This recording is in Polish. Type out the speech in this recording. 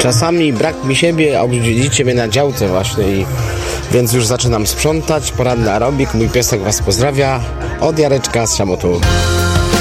Czasami brak mi siebie, a widzicie mnie na działce właśnie więc już zaczynam sprzątać. Poranny aerobik, mój piesek was pozdrawia. Od Jareczka z Szamotu.